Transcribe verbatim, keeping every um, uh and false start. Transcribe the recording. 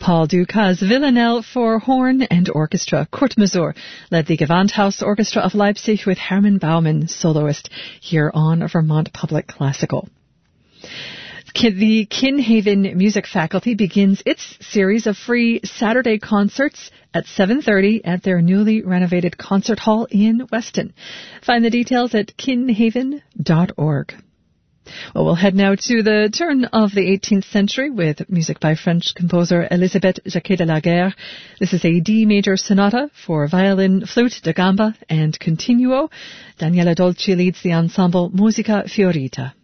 Paul Dukas Villanelle for horn and orchestra. Kurt Masur led the Gewandhaus Orchestra of Leipzig with Hermann Baumann, soloist, here on Vermont Public Classical. The Kinhaven Music Faculty begins its series of free Saturday concerts at seven thirty at their newly renovated concert hall in Weston. Find the details at kinhaven dot org. Well, we'll head now to the turn of the eighteenth century with music by French composer Elisabeth Jacquet de la Guerre. This is a D major sonata for violin, flute, da gamba, and continuo. Daniela Dolci leads the ensemble Musica Fiorita.